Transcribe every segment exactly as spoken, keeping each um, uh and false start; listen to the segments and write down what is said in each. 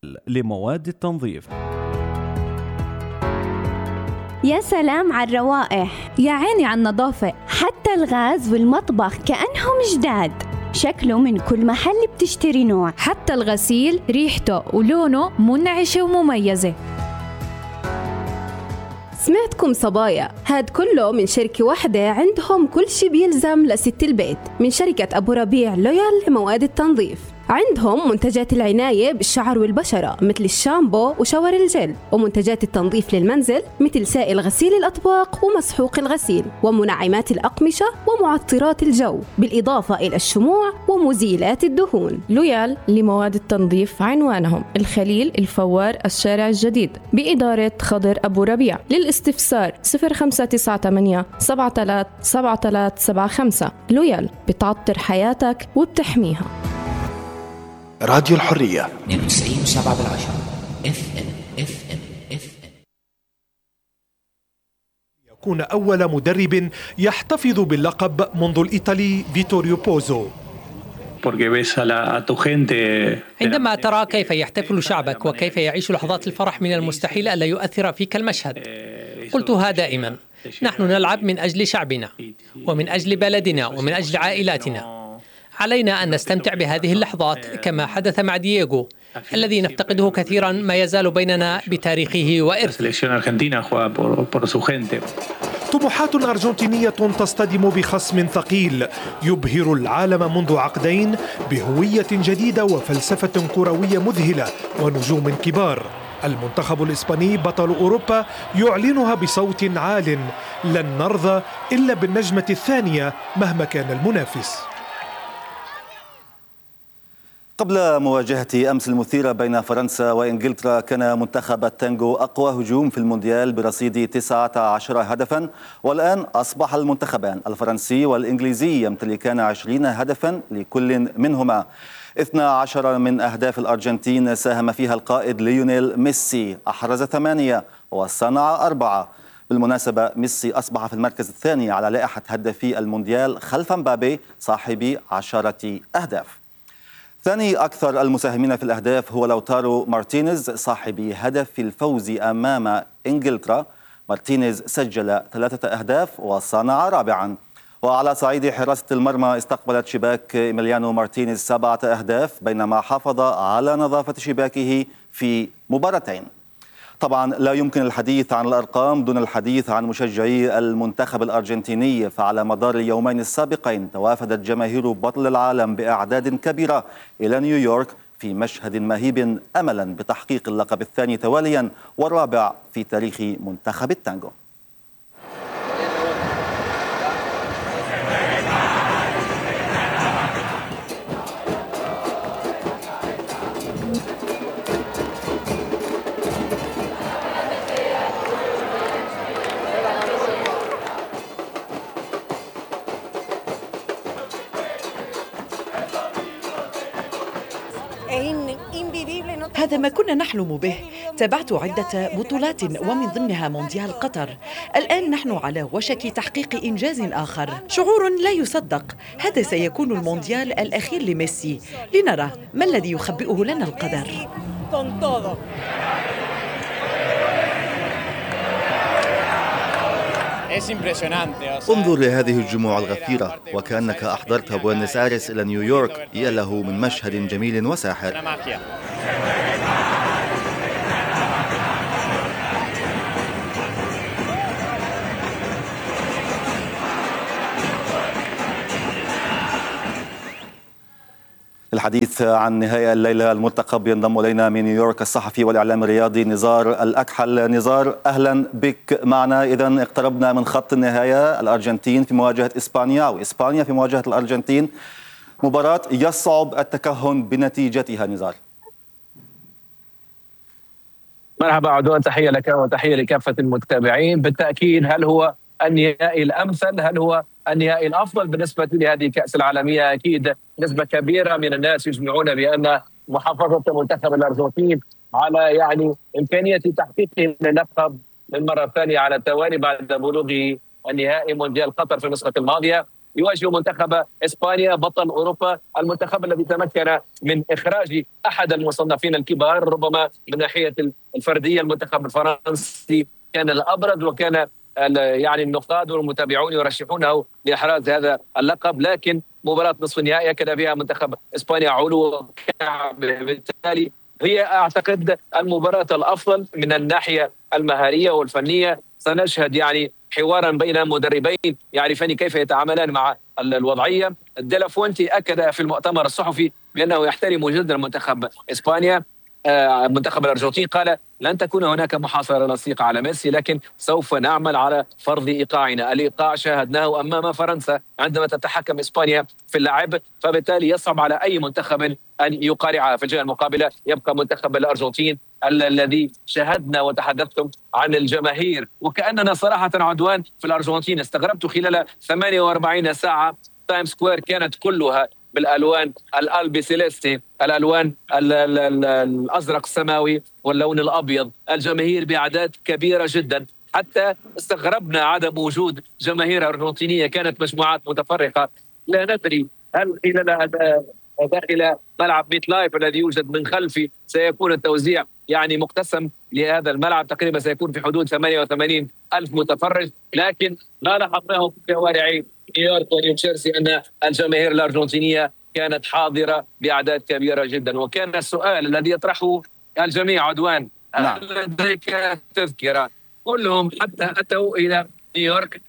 لمواد التنظيف. يا سلام على الروائح، يا عيني على النظافة، حتى الغاز والمطبخ كأنهم جداد، شكله من كل محل بتشتري نوع، حتى الغسيل ريحته ولونه منعشة ومميزة. سمعتكم صبايا، هاد كله من شركة واحدة عندهم كل شي بيلزم لست البيت، من شركة أبو ربيع لويال لمواد التنظيف. عندهم منتجات العناية بالشعر والبشرة مثل الشامبو وشاور الجل، ومنتجات التنظيف للمنزل مثل سائل غسيل الأطباق ومسحوق الغسيل، ومنعمات الأقمشة ومعطرات الجو، بالإضافة إلى الشموع ومزيلات الدهون. لويال لمواد التنظيف عنوانهم الخليل الفوار الشارع الجديد بإدارة خضر أبو ربيع. للاستفسار صفر خمسة تسعة ثمانية سبعة ثلاثة سبعة ثلاثة سبعة خمسة. لويال بتعطر حياتك وبتحميها. راديو الحرية اثنين وتسعين وسبعة بالعشرة اف ام اف ام اف ام. يكون أول مدرب يحتفظ باللقب منذ الإيطالي فيتوريو بوزو. عندما ترى كيف يحتفل شعبك وكيف يعيش لحظات الفرح، من المستحيل ألا يؤثر فيك المشهد. قلتها دائما، نحن نلعب من أجل شعبنا ومن أجل بلدنا ومن أجل عائلاتنا. علينا أن نستمتع بهذه اللحظات كما حدث مع دييغو الذي نفتقده كثيرا، ما يزال بيننا بتاريخه وإرثه. طموحات أرجنتينية تصطدم بخصم ثقيل يبهر العالم منذ عقدين بهوية جديدة وفلسفة كروية مذهلة ونجوم كبار. المنتخب الإسباني بطل أوروبا يعلنها بصوت عال: لن نرضى إلا بالنجمة الثانية مهما كان المنافس. قبل مواجهة أمس المثيرة بين فرنسا وإنجلترا، كان منتخب التانغو أقوى هجوم في المونديال برصيد تسعة عشر هدفا، والآن أصبح المنتخبان الفرنسي والإنجليزي يمتلكان عشرين هدفا لكل منهما. اثنتا عشرة من أهداف الأرجنتين ساهم فيها القائد ليونيل ميسي، أحرز ثمانية وصنع أربعة. بالمناسبة ميسي أصبح في المركز الثاني على لائحة هدافي المونديال خلف مبابي صاحب عشرة أهداف. ثاني أكثر المساهمين في الأهداف هو لوتارو مارتينيز صاحب هدف الفوز أمام إنجلترا. مارتينيز سجل ثلاثة أهداف وصنع رابعا. وعلى صعيد حراسة المرمى استقبلت شباك إيميليانو مارتينيز سبعة أهداف، بينما حافظ على نظافة شباكه في مباراتين. طبعا لا يمكن الحديث عن الأرقام دون الحديث عن مشجعي المنتخب الأرجنتيني، فعلى مدار اليومين السابقين توافدت جماهير بطل العالم بأعداد كبيرة إلى نيويورك في مشهد مهيب أملا بتحقيق اللقب الثاني تواليا والرابع في تاريخ منتخب التانغو. هذا ما كنا نحلم به. تابعت عدة بطولات ومن ضمنها مونديال قطر. الآن نحن على وشك تحقيق إنجاز آخر، شعور لا يصدق. هذا سيكون المونديال الأخير لميسي، لنرى ما الذي يخبئه لنا القدر. انظر لهذه الجموع الغفيرة، وكأنك أحضرت بوينس آيرس إلى نيويورك. يا له من مشهد جميل وساحر. الحديث عن نهاية الليلة المرتقب ينضم إلينا من نيويورك الصحفي والإعلام الرياضي نزار الأكحل. نزار، أهلا بك معنا. إذن اقتربنا من خط النهاية، الأرجنتين في مواجهة إسبانيا أو إسبانيا في مواجهة الأرجنتين، مباراة يصعب التكهن بنتيجتها. نزار، مرحبا عدوان، تحية لك وتحية لكافة المتابعين. بالتأكيد هل هو النهائي الأمثل؟ هل هو النهائي الأفضل بالنسبة لهذه الكأس العالمية؟ أكيد نسبة كبيرة من الناس يجمعون بأن محافظة منتخب الأرجنتين على يعني إمكانية تحقيق اللقب للمرة الثانية على التوالي بعد بلوغ النهائي مونديال قطر في النسخة الماضية. يواجه منتخب إسبانيا بطل أوروبا، المنتخب الذي تمكن من إخراج أحد المصنفين الكبار ربما من ناحية الفردية. المنتخب الفرنسي كان الأبرز، وكان يعني النقاد والمتابعون يرشحونه لإحراز هذا اللقب، لكن مباراة نصف النهائي أكد بها منتخب إسبانيا علو كعبه. بالتالي هي أعتقد المباراة الأفضل من الناحية المهارية والفنية. سنشهد يعني حوارا بين مدربين يعرفان كيف يتعاملان مع الوضعية. دي لا فوينتي أكد في المؤتمر الصحفي بأنه يحترم جدا منتخب إسبانيا. منتخب الأرجنتين قال لن تكون هناك محاصرة لصيقة على ميسي، لكن سوف نعمل على فرض إيقاعنا. الإيقاع شاهدناه أمام فرنسا عندما تتحكم إسبانيا في اللعب، فبالتالي يصعب على أي منتخب أن يقارعها. في الجهة المقابلة يبقى منتخب الأرجنتين الذي شاهدنا وتحدثتم عن الجماهير، وكأننا صراحة عدوان في الأرجنتين. استغربت خلال ثمانية وأربعين ساعة تايم سكوير كانت كلها بالألوان الألبي سيليستي، الألوان ال ال ال الأزرق السماوي واللون الأبيض، الجماهير بأعداد كبيرة جدا. حتى استغربنا عدم وجود جماهير أرجنتينية، كانت مجموعات متفرقة. لا ندري هل خلال داخل ملعب ميت لايف الذي يوجد من خلفي سيكون التوزيع يعني مقتسم لهذا الملعب، تقريبا سيكون في حدود ثمانية وثمانين ألف متفرج. لكن ما لاحظناه في شوارع نيويورك ونيوجيرسي أن الجماهير الأرجنتينية كانت حاضرة بأعداد كبيرة جدا. وكان السؤال الذي يطرحه الجميع عدوان، هل لديك تذكرة؟ كلهم حتى أتوا إلى نيويورك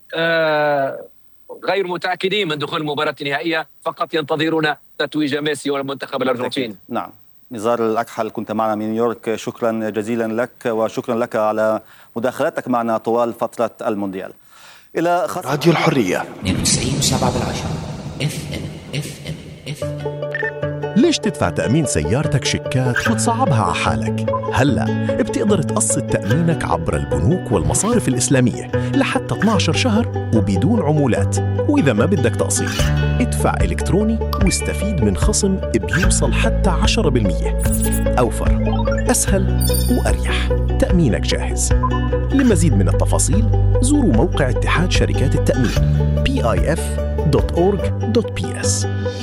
آه غير متأكدين من دخول المباراة النهائية، فقط ينتظرون تتويج ميسي والمنتخب الأرجنتيني. نعم. نزار الأكحل كنت معنا من نيويورك، شكرا جزيلا لك، وشكرا لك على مداخلتك معنا طوال فترة المونديال. إلى راديو الحرية اثنين وتسعين فاصلة سبعة بالعشرة اف ام اف ام اف ام. ليش تدفع تأمين سيارتك شيكات وتصعبها على حالك؟ هلأ بتقدر تقسط تأمينك عبر البنوك والمصارف الإسلامية لحتى اثني عشر شهر وبدون عمولات. وإذا ما بدك تقسيط ادفع إلكتروني واستفيد من خصم بيوصل حتى عشرة بالمئة. أوفر، أسهل وأريح. تأمينك جاهز. لمزيد من التفاصيل زوروا موقع اتحاد شركات التأمين بي آي إف دوت أورج دوت بي إس.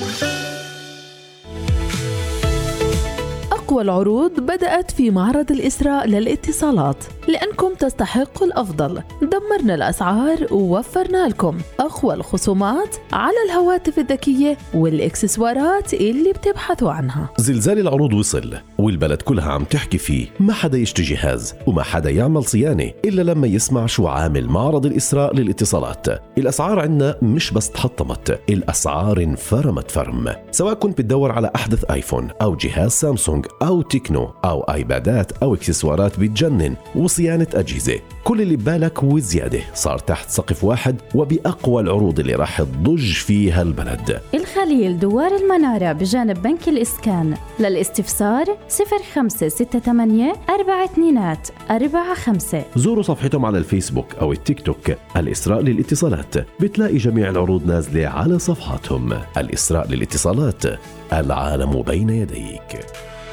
أقوى العروض بدأت في معرض الإسراء للاتصالات، لأنكم تستحقوا الأفضل. دمرنا الأسعار ووفرنا لكم أقوى الخصومات على الهواتف الذكية والإكسسوارات اللي بتبحثوا عنها. زلزال العروض وصل والبلد كلها عم تحكي فيه. ما حدا يشتري جهاز وما حدا يعمل صيانة إلا لما يسمع شو عامل معرض الإسراء للاتصالات. الأسعار عنا مش بس تحطمت، الأسعار انفرمت فرم. سواء كنت بتدور على أحدث آيفون أو جهاز سامسونج أو تكنو أو آيبادات أو إكسسوارات بتجنن وصيانة أجهزة، كل اللي ببالك وزيادة صار تحت سقف واحد وبأقوى العروض اللي راح تضج فيها البلد. الخليل دوار المنارة بجانب بنك الإسكان. للاستفسار صفر خمسة ستة ثمانية أربعة اثنين أربعة خمسة. زوروا صفحتهم على الفيسبوك أو التيك توك الإسراء للاتصالات، بتلاقي جميع العروض نازلة على صفحاتهم. الإسراء للاتصالات، العالم بين يديك.